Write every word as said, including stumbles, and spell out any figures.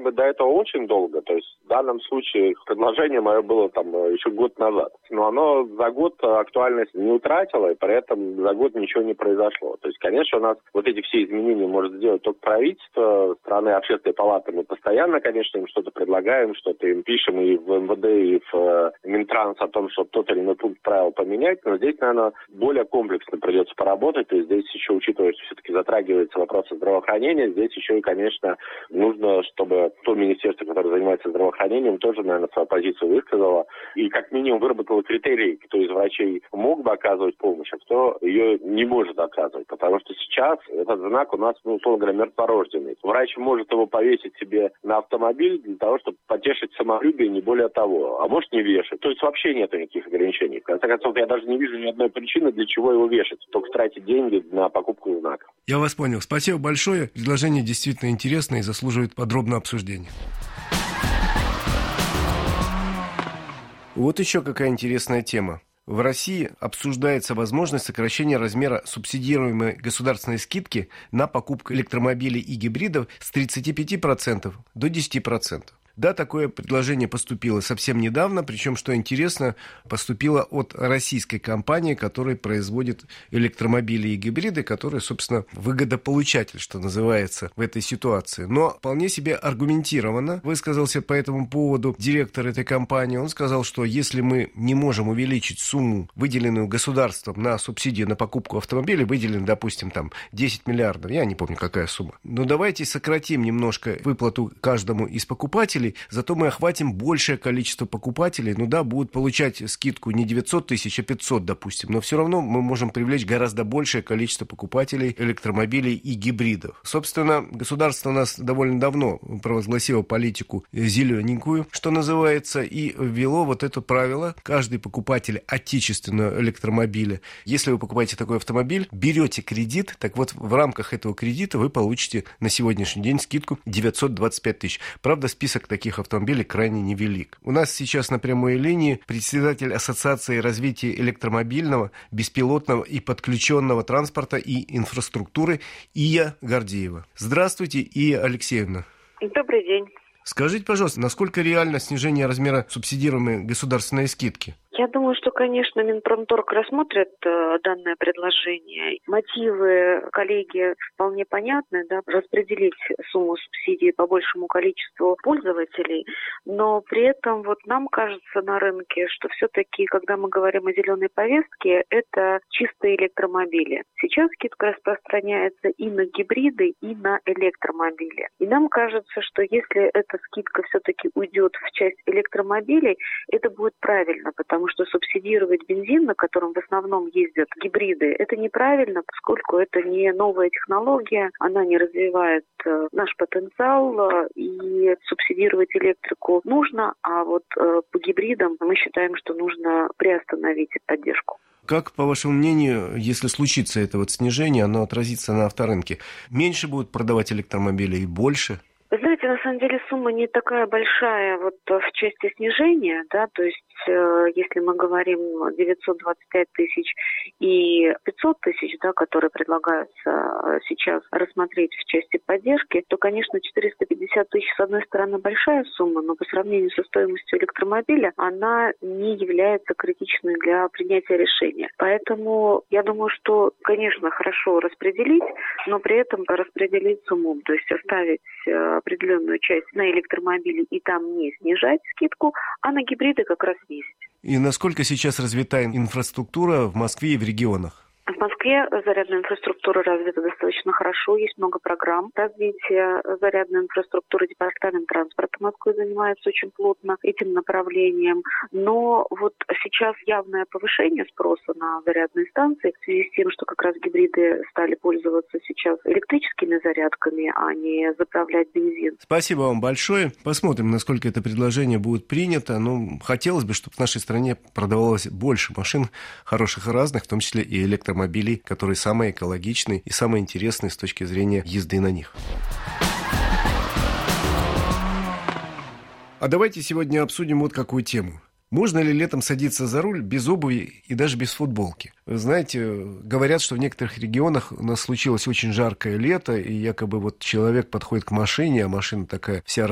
мы до этого очень долго. То есть в данном случае предложение мое было там еще год назад. Но оно за год актуальность не утратило, и при этом за год ничего не произошло. То есть, конечно, у нас вот эти все изменения может сделать только правительство страны, общественной палаты. Мы постоянно, конечно, им что-то предлагаем, что-то им пишем и в эм вэ дэ, и в Минтранс о том, что тот или иной пункт правил поменять. Но здесь, наверное, более комплексно придется поработать. То есть здесь еще, учитывая, что все-таки затрагивается вопрос здравоохранения, здесь еще и, конечно, нужно, чтобы то министерство, которое занимается здравоохранением, тоже, наверное, свою позицию высказало. И как минимум выработало критерии, кто из врачей мог бы оказывать помощь, а кто ее не может оказывать. Потому что сейчас этот знак у нас, ну, условно говоря, мертворожденный. Врач может его повесить себе на автомобиль для того, чтобы потешить самолюбие, не более того. А может не вешать. То есть вообще нет никаких ограничений. В конце концов, я даже не вижу ни одной причины, для чего его вешать. Только тратить деньги на покупку знака. Я вас понял. Спасибо большое. Предложение действительно интересное и заслуживает подробного обсуждения. Вот еще какая интересная тема. В России обсуждается возможность сокращения размера субсидируемой государственной скидки на покупку электромобилей и гибридов с тридцати пяти процентов до десяти процентов. Да, такое предложение поступило совсем недавно, причем, что интересно, поступило от российской компании, которая производит электромобили и гибриды, которые, собственно, выгодополучатель, что называется, в этой ситуации. Но вполне себе аргументированно высказался по этому поводу директор этой компании. Он сказал, что если мы не можем увеличить сумму, выделенную государством на субсидии на покупку автомобилей, выделен, допустим, там десять миллиардов, я не помню, какая сумма, но давайте сократим немножко выплату каждому из покупателей, зато мы охватим большее количество покупателей. Ну да, будут получать скидку не девятьсот тысяч, а пятьсот, допустим. Но все равно мы можем привлечь гораздо большее количество покупателей электромобилей и гибридов. Собственно, государство у нас довольно давно провозгласило политику зелененькую, что называется, и ввело вот это правило. Каждый покупатель отечественного электромобиля, если вы покупаете такой автомобиль, берете кредит, так вот в рамках этого кредита вы получите на сегодняшний день скидку девятьсот двадцать пять тысяч. Правда, список таких автомобилей крайне невелик. У нас сейчас на прямой линии председатель Ассоциации развития электромобильного, беспилотного и подключенного транспорта и инфраструктуры Ия Гордеева. Здравствуйте, Ия Алексеевна. Добрый день. Скажите, пожалуйста, насколько реально снижение размера субсидируемой государственной скидки? Я думаю, что, конечно, Минпромторг рассмотрит э, данное предложение. Мотивы коллеги вполне понятны, да, распределить сумму субсидий по большему количеству пользователей, но при этом вот нам кажется на рынке, что все-таки, когда мы говорим о зеленой повестке, это чистые электромобили. Сейчас скидка распространяется и на гибриды, и на электромобили. И нам кажется, что если эта скидка все-таки уйдет в часть электромобилей, это будет правильно, потому что субсидировать бензин, на котором в основном ездят гибриды, это неправильно, поскольку это не новая технология, она не развивает э, наш потенциал, э, и субсидировать электрику нужно, а вот э, по гибридам мы считаем, что нужно приостановить поддержку. Как, по вашему мнению, если случится это вот снижение, оно отразится на авторынке? Меньше будут продавать электромобили и больше? Вы знаете, на самом деле сумма не такая большая вот в части снижения, да, то есть э, если мы говорим девятьсот двадцать пять тысяч и пятьсот тысяч, да, которые предлагаются сейчас рассмотреть в части поддержки, то, конечно, четыреста пятьдесят тысяч, с одной стороны, большая сумма, но по сравнению со стоимостью электромобиля она не является критичной для принятия решения. Поэтому я думаю, что, конечно, хорошо распределить, но при этом распределить с умом, то есть оставить определенную часть на электромобили и там не снижать скидку, а на гибриды как раз снизить. И насколько сейчас развита инфраструктура в Москве и в регионах? В Москве зарядная инфраструктура развита достаточно хорошо, есть много программ развития зарядной инфраструктуры. Департамент транспорта Москвы занимается очень плотно этим направлением. Но вот сейчас явное повышение спроса на зарядные станции в связи с тем, что как раз гибриды стали пользоваться сейчас электрическими зарядками, а не заправлять бензин. Спасибо вам большое. Посмотрим, насколько это предложение будет принято. Ну, хотелось бы, чтобы в нашей стране продавалось больше машин хороших и разных, в том числе и электромобилей, автомобилей, которые самые экологичные и самые интересные с точки зрения езды на них. А давайте сегодня обсудим вот какую тему. Можно ли летом садиться за руль без обуви и даже без футболки? Вы знаете, говорят, что в некоторых регионах у нас случилось очень жаркое лето, и якобы вот человек подходит к машине, а машина такая вся